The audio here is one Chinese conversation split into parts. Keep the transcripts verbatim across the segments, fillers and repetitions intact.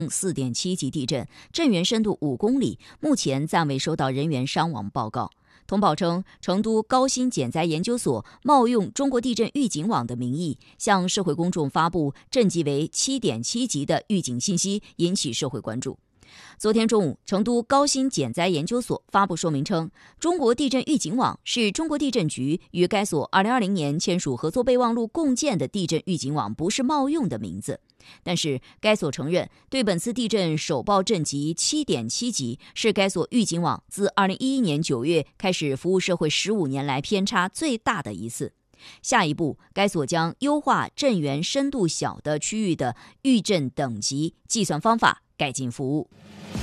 四点七级地震，震源深度五公里，目前暂未收到人员伤亡报告。通报称，成都高新减灾研究所冒用中国地震预警网的名义，向社会公众发布震级为七点七级的预警信息，引起社会关注。昨天中午，成都高新减灾研究所发布说明称，中国地震预警网是中国地震局与该所二零二零年签署合作备忘录共建的地震预警网，不是冒用的名字。但是该所承认，对本次地震首报震级七点七级是该所预警网自二零一一年九月开始服务社会十五年来偏差最大的一次。下一步，该所将优化震源深度小的区域的预震等级计算方法，改进服务。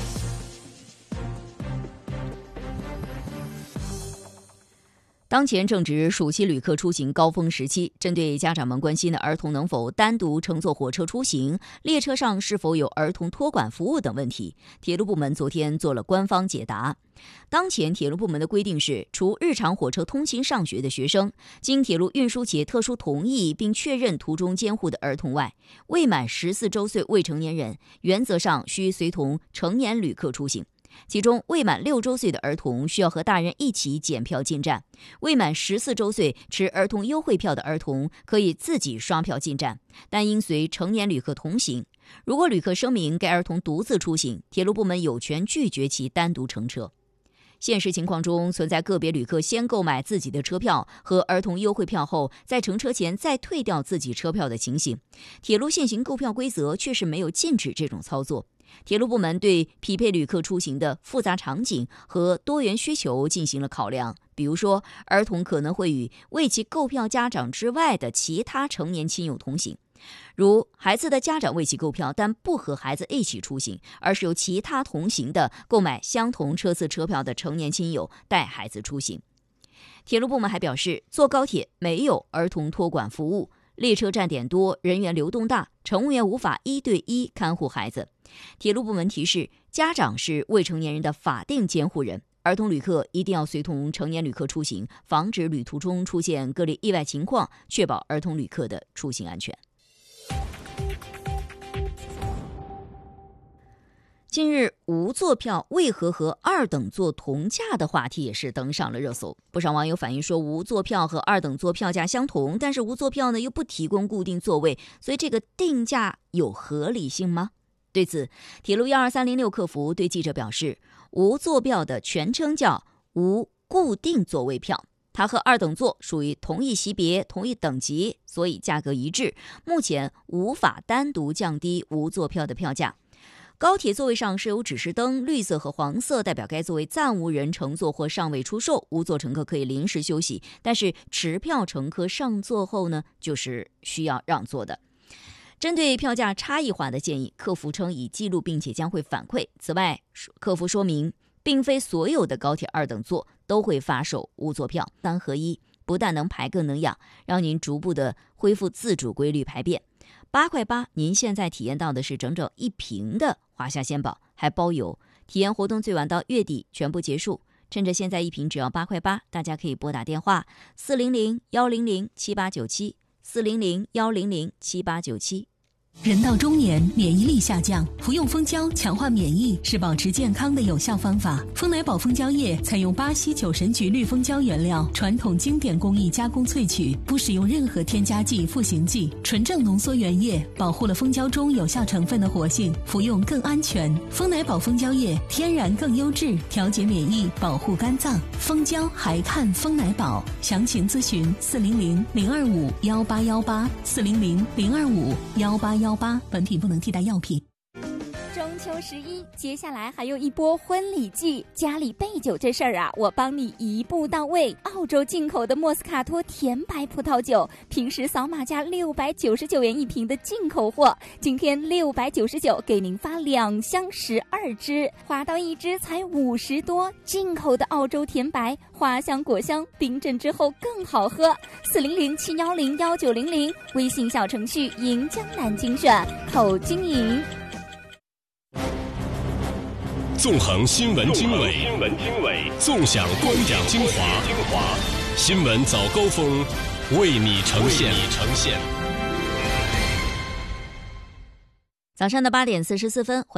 当前正值暑期旅客出行高峰时期，针对家长们关心的儿童能否单独乘坐火车出行、列车上是否有儿童托管服务等问题，铁路部门昨天做了官方解答。当前铁路部门的规定是，除日常火车通勤上学的学生，经铁路运输企业特殊同意并确认途中监护的儿童外，未满十四周岁未成年人原则上需随同成年旅客出行。其中，未满六周岁的儿童需要和大人一起检票进站；未满十四周岁持儿童优惠票的儿童可以自己刷票进站，但应随成年旅客同行。如果旅客声明该儿童独自出行，铁路部门有权拒绝其单独乘车。现实情况中，存在个别旅客先购买自己的车票和儿童优惠票后，在乘车前再退掉自己车票的情形。铁路现行购票规则确实没有禁止这种操作。铁路部门对匹配旅客出行的复杂场景和多元需求进行了考量，比如说，儿童可能会与为其购票家长之外的其他成年亲友同行，如孩子的家长为其购票，但不和孩子一起出行，而是由其他同行的购买相同车次车票的成年亲友带孩子出行。铁路部门还表示，坐高铁没有儿童托管服务，列车站点多，人员流动大，乘务员无法一对一看护孩子。铁路部门提示，家长是未成年人的法定监护人，儿童旅客一定要随同成年旅客出行，防止旅途中出现各类意外情况，确保儿童旅客的出行安全。近日，无座票为何和二等座同价的话题也是登上了热搜。不少网友反映说，无座票和二等座票价相同，但是无座票呢又不提供固定座位，所以这个定价有合理性吗？对此，铁路一二三零六客服对记者表示，无座票的全称叫无固定座位票，它和二等座属于同一级别、同一等级，所以价格一致，目前无法单独降低无座票的票价。高铁座位上设有指示灯，绿色和黄色代表该座位暂无人乘坐或尚未出售，无座乘客可以临时休息，但是持票乘客上座后呢，就是需要让座的。针对票价差异化的建议，客服称已记录并且将会反馈。此外，客服说明，并非所有的高铁二等座都会发售无座票，三合一不但能排更能养，让您逐步的恢复自主规律排便。八块八，您现在体验到的是整整一瓶的华夏鲜宝，还包邮。体验活动最晚到月底全部结束，趁着现在一瓶只要八块八，大家可以拨打电话四零零幺零零七八九七四零零幺零零七八九七。 人到中年，免疫力下降，服用蜂胶强化免疫是保持健康的有效方法。蜂奶宝蜂胶液采用巴西酒神菊绿蜂胶原料，传统经典工艺加工萃取，不使用任何添加剂、赋形剂，纯正浓缩原液，保护了蜂胶中有效成分的活性，服用更安全。蜂奶宝蜂胶液天然更优质，调节免疫，保护肝脏。蜂胶还看蜂奶宝，详情咨询四零零零二五幺八幺八四零零零二五幺八幺八，本品不能替代药品。 中秋十一，接下来还有一波婚礼季，家里备酒这事儿啊，我帮你一步到位。澳洲进口的莫斯卡托甜白葡萄酒，平时扫码价六百九十九元一瓶的进口货，今天六百九十九给您发两箱十二支，花到一支才五十多。进口的澳洲甜白，花香果香，冰镇之后更好喝。四零零七幺零幺九零零，微信小程序银江南精选，口经营。 纵横新闻经纬，新闻经纬，纵享观点精华，新闻早高峰为你呈现。 早上的八点四十四分。